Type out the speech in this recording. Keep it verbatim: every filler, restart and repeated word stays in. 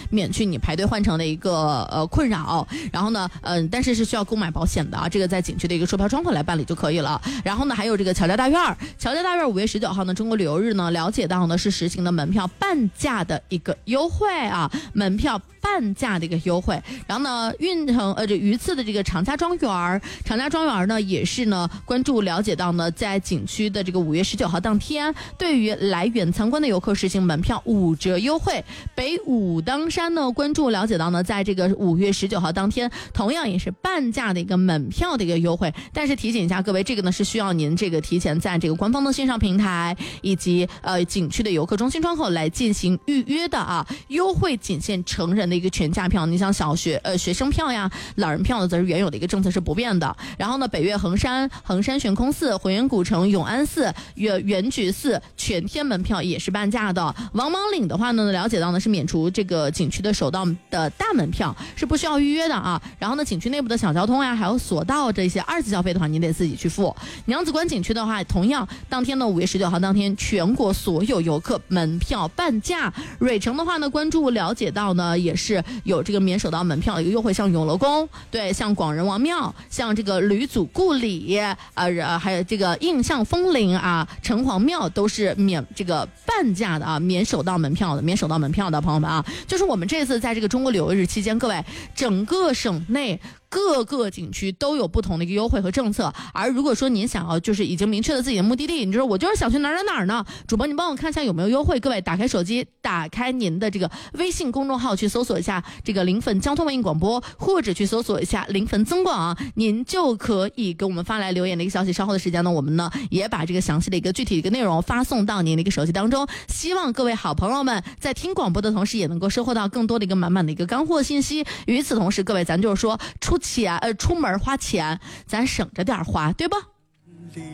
免去你排队换乘的一个呃困扰。然后呢，嗯、呃，但是是需要购买保险的啊，这个在景区的一个售票窗口来办理就可以了。然后呢，还有这个乔家大院，乔家大院五月十九号呢，中国旅游日呢，了解到呢是实行的门票半价的一个优惠啊，门票半价的一个优惠。然后呢，运城呃这榆次的这个长家庄园，长家庄园呢也是呢关注了解到呢，在景区的这个五月十九号当天，对于来远参观的游客实行门票五折优惠。北武当山呢关注了解到呢，在这个五月十九号当天，同样也是半价的一个门票的一个优惠。但是提醒一下各位，这个呢是需要您这个提前在这个官方的线上平台以及呃景区的游客中心窗口来进行预约的啊。优惠仅限成人的一个全价票，你像小学呃学生票呀、老人票呢，则是原有的一个政策是不变的。然后呢，北岳衡山、衡山悬空寺、浑源古城、永安寺、元元觉寺全天门票也是半价的。王莽岭的话呢，了解到呢是免除这个景区的首道的大门票，是不需要预约的啊。然后呢，景区内部的小交通呀，还有索道这些二级消费的话，你得自己去付。娘子关景区的话，同样当天呢五月十九号当天，全国所有游客门票半价。芮城的话呢，关注了解到呢，也是有这个免首道门票的一个优惠，像永乐宫，对，像广仁王庙，像这个吕祖故里，呃，还有这个印象风铃啊，城隍庙都是免这个半价的啊，免首道门票的，免首道门票的朋友们啊，就是我们这次在这个中国旅游日期间，各位整个省内各个景区都有不同的一个优惠和政策。而如果说您想要就是已经明确了自己的目的地，你就说我就是想去哪儿哪儿哪儿呢，主播你帮我看一下有没有优惠。各位打开手机，打开您的这个微信公众号，去搜索一下这个临汾交通文艺广播，或者去搜索一下临汾增广，您就可以给我们发来留言的一个消息。稍后的时间呢，我们呢也把这个详细的一个具体的一个内容发送到您的一个手机当中。希望各位好朋友们在听广播的同时，也能够收获到更多的一个满满的一个干货信息。与此同时，各位咱就是说出钱呃出门花钱，咱省着点花，对吧？